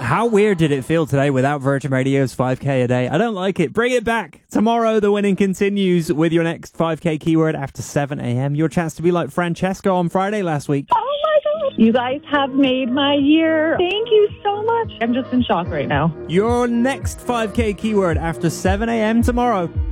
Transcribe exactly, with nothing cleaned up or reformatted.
How weird did it feel today without Virgin Radio's five K a day? I don't like it. Bring it back. Tomorrow, the winning continues with your next five K keyword after seven a.m. Your chance to be like Francesco on Friday last week. Oh my God. You guys have made my year. Thank you so much. I'm just in shock right now. Your next five K keyword after seven a.m. tomorrow.